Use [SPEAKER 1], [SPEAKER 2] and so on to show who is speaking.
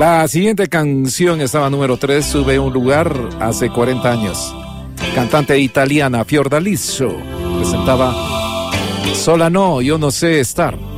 [SPEAKER 1] La siguiente canción estaba número 3, sube un lugar hace 40 años. Cantante italiana Fiordaliso presentaba Sola no, yo no sé estar.